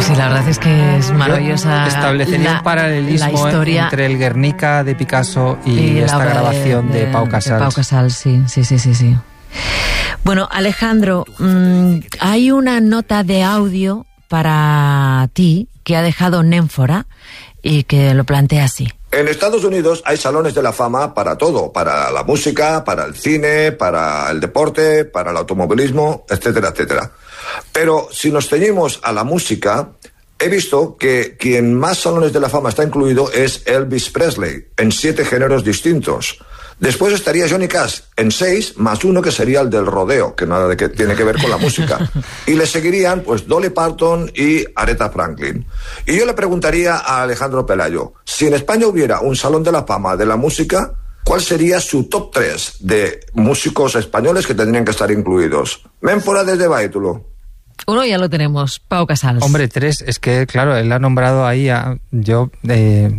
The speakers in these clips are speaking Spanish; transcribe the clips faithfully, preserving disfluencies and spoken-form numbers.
Pues sí, la verdad es que es maravillosa. Establecería la, un paralelismo la historia entre el Guernica de Picasso y, y esta la grabación de, de, de Pau Casals. De Pau Casals, sí, sí, sí, sí, sí. Bueno, Alejandro, mmm, hay una nota de audio para ti que ha dejado Némfora y que lo plantea así. En Estados Unidos hay salones de la fama para todo, para la música, para el cine, para el deporte, para el automovilismo, etcétera, etcétera. Pero si nos ceñimos a la música, he visto que quien más salones de la fama está incluido es Elvis Presley, en siete géneros distintos. Después estaría Johnny Cash en seis, más uno que sería el del rodeo, que nada de que tiene que ver con la música. Y le seguirían pues Dolly Parton y Aretha Franklin. Y yo le preguntaría a Alejandro Pelayo, si en España hubiera un salón de la fama de la música, ¿cuál sería su top tres de músicos españoles que tendrían que estar incluidos? Ménfora desde Baitulo. Uno ya lo tenemos, Pau Casals. Hombre, tres, es que claro, él ha nombrado ahí a... Yo... Eh,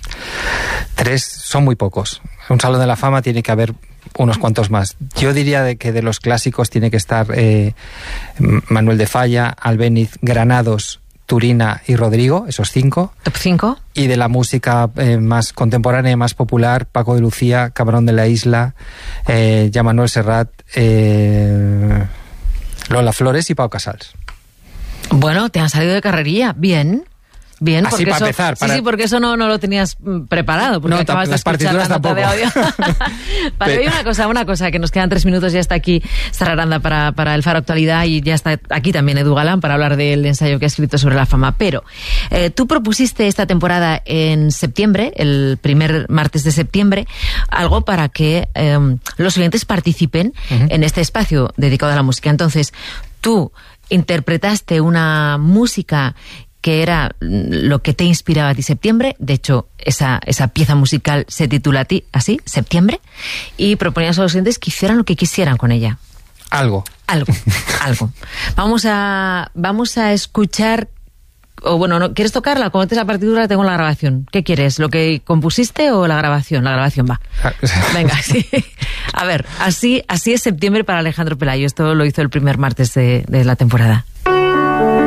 tres son muy pocos. Un salón de la fama tiene que haber unos cuantos más. Yo diría de que de los clásicos tiene que estar eh, Manuel de Falla, Albéniz, Granados, Turina y Rodrigo, esos cinco. ¿Top cinco? Y de la música eh, más contemporánea, más popular, Paco de Lucía, Camarón de la Isla, eh, ya Manuel Serrat, eh, Lola Flores y Pau Casals. Bueno, te han salido de carrería, bien. Bien, así porque para eso, empezar. Para... Sí, sí, porque eso no, no lo tenías preparado. Porque no, acabas de las partituras la nota tampoco. de audio. Vale, oye, una cosa, una cosa, que nos quedan tres minutos, ya está aquí Sara Aranda para, para el Faro Actualidad y ya está aquí también Edu Galán para hablar del ensayo que ha escrito sobre la fama. Pero eh, tú propusiste esta temporada en septiembre, el primer martes de septiembre, algo para que eh, los oyentes participen uh-huh. en este espacio dedicado a la música. Entonces, tú interpretaste una música que era lo que te inspiraba a ti, Septiembre. De hecho, esa, esa pieza musical se titula a ti, así, Septiembre, y proponías a los oyentes que hicieran lo que quisieran con ella. Algo. Algo, algo. Vamos a, vamos a escuchar, o bueno, ¿no? ¿Quieres tocarla? Como tienes la partitura, tengo la grabación. ¿Qué quieres? ¿Lo que compusiste o la grabación? La grabación va. Venga, sí. A ver, así, así es Septiembre para Alejandro Pelayo. Esto lo hizo el primer martes de, de la temporada.